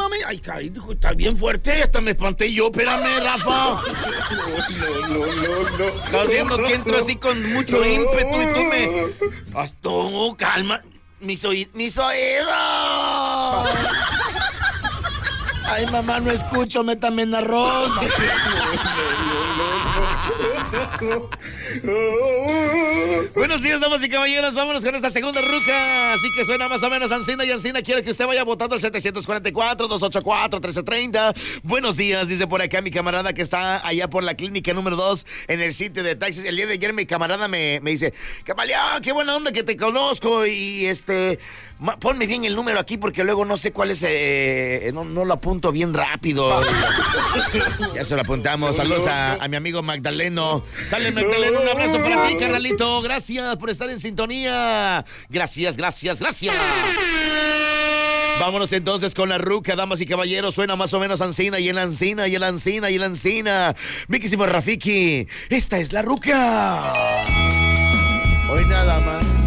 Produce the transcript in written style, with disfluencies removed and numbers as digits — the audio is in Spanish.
mami. Ay, carito, está bien fuerte. Hasta me espanté yo. Espérame, Rafa. No. Estás viendo que entro así con mucho ímpetu y tú me... Hasta, calma. Mis oídos. Ay, mamá, no escucho. Métame en arroz. Buenos días, damas y caballeros. Vámonos con esta segunda ruca. Así que suena más o menos Ancina, y Ancina quiere que usted vaya votando al 744-284-1330. Buenos días, dice por acá mi camarada que está allá por la clínica número 2 en el sitio de taxis. El día de ayer mi camarada me dice, Camaleón, qué buena onda que te conozco. Y ponme bien el número aquí porque luego no sé cuál es. No lo apunto bien rápido. Ya se lo apuntamos. Saludos a mi amigo Magdaleno. Sale, Magdaleno, un abrazo para ti, carnalito. Gracias por estar en sintonía. Gracias. Vámonos entonces con la ruca, damas y caballeros. Suena más o menos Ancina y el Ancina. Mi querísimo Rafiki, esta es la ruca. Hoy nada más.